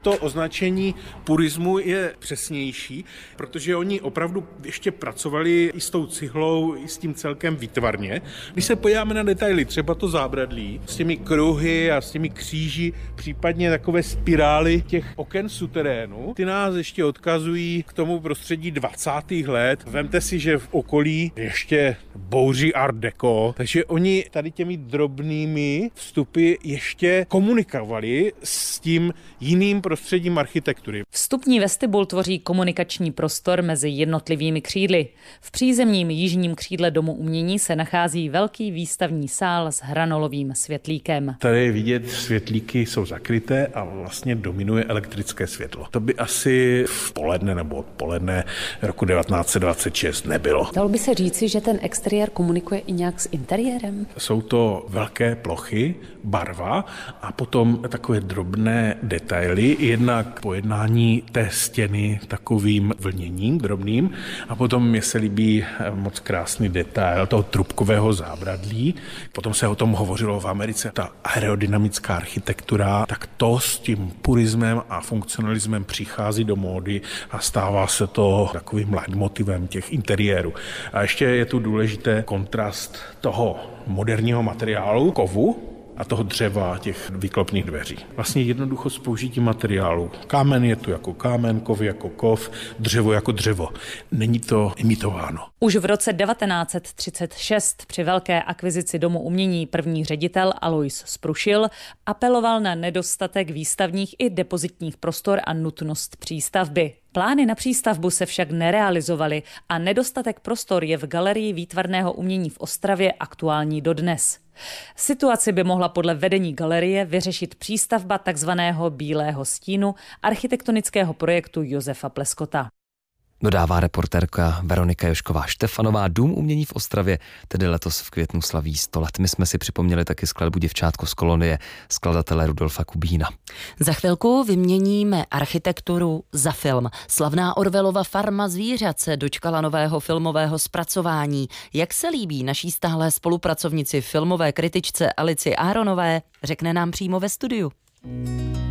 To označení purismu je přesnější, protože oni opravdu ještě pracovali i s tou cihlou, i s tím celkem výtvarně. Když se podíváme na detaily, třeba to zábradlí s těmi kruhy a s těmi kříži, případně takové spirály těch oken suterénu, ty nás ještě odkazují k tomu prostředí 20. let. Vemte si, že v okolí ještě bouří art deco, takže oni tady těmi drobnými vstupy ještě komunikovali s tím jiným prostředím architektury. Vstupní vestibul tvoří komunikační prostor mezi jednotlivými křídly. V přízemním jižním křídle Domu umění se nachází velký výstavní sál s hranolovým světlíkem. Tady je vidět, světlíky jsou zakryté a vlastně dominuje elektrické světlo. To by asi v poledne nebo odpoledne roku 1926 nebylo. Dalo by se říci, že ten exteriér komunikuje i nějak s interiérem? Jsou to velké plochy, barva a potom takové drobné detaily, jednak pojednání té stěny takovým vlněním drobným a potom mně se líbí moc krásný detail toho trubkového zábradlí. Potom se o tom hovořilo v Americe. Ta aerodynamická architektura, tak to s tím purismem a funkcionalismem přichází do módy a stává se to takovým leitmotivem těch interiérů. A ještě je tu důležité kontrast toho moderního materiálu, kovu, a toho dřeva, těch výklopných dveří. Vlastně jednoducho s použitím materiálu. Kámen je tu jako kámen, kov jako kov, dřevo jako dřevo. Není to imitováno. Už v roce 1936 při velké akvizici Domu umění první ředitel Alois Sprušil apeloval na nedostatek výstavních i depozitních prostor a nutnost přístavby. Plány na přístavbu se však nerealizovaly a nedostatek prostor je v Galerii výtvarného umění v Ostravě aktuální dodnes. Situaci by mohla podle vedení galerie vyřešit přístavba takzvaného Bílého stínu architektonického projektu Josefa Pleskota. Dodává reportérka Veronika Jošková-Štefanová. Dům umění v Ostravě tedy letos v květnu slaví 100 let. My jsme si připomněli taky skladbu Děvčátko z kolonie skladatele Rudolfa Kubína. Za chvilku vyměníme architekturu za film. Slavná Orwellova Farma zvířat se dočkala nového filmového zpracování. Jak se líbí naší stálé spolupracovnici filmové kritičce Alici Áronové, řekne nám přímo ve studiu.